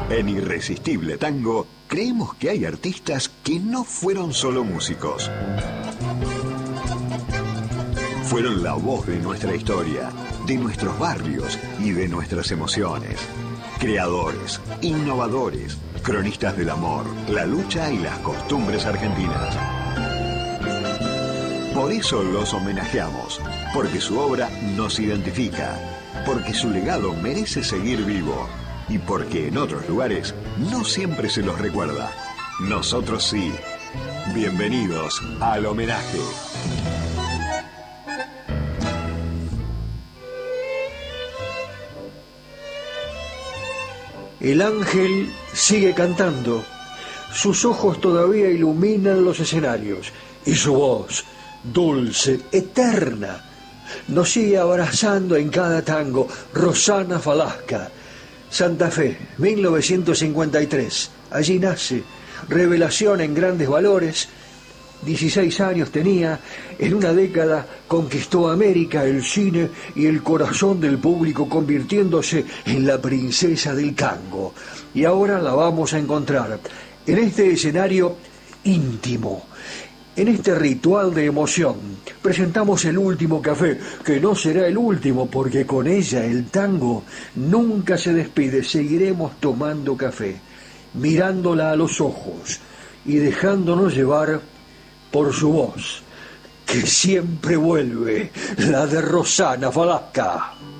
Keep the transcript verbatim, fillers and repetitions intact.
En Irresistible Tango, creemos que hay artistas que no fueron solo músicos. Fueron la voz de nuestra historia, de nuestros barrios y de nuestras emociones. Creadores, innovadores, cronistas del amor, la lucha y las costumbres argentinas. Por eso los homenajeamos, porque su obra nos identifica, porque su legado merece seguir vivo y porque en otros lugares no siempre se los recuerda. Nosotros sí. Bienvenidos al homenaje. El ángel sigue cantando, sus ojos todavía iluminan los escenarios y su voz, dulce, eterna, nos sigue abrazando en cada tango. Rosana Falasca, Santa Fe, mil novecientos cincuenta y tres, allí nace, revelación en grandes valores. dieciséis años tenía, en una década conquistó América, el cine y el corazón del público, convirtiéndose en la princesa del tango. Y ahora la vamos a encontrar en este escenario íntimo, en este ritual de emoción. Presentamos el último café, que no será el último, porque con ella el tango nunca se despide. Seguiremos tomando café, mirándola a los ojos y dejándonos llevar por su voz, que siempre vuelve, la de Rosana Falasca.